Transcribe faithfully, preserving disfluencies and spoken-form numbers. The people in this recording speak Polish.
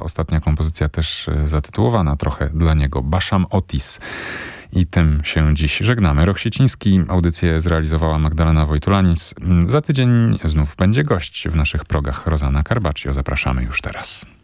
ostatnia kompozycja też zatytułowana trochę dla niego, Basham Otis. I tym się dziś żegnamy. Rok Sieciński, audycję zrealizowała Magdalena Wojtulanis. Za tydzień znów będzie gość w naszych progach, Rosanna Carbaccio. Zapraszamy już teraz.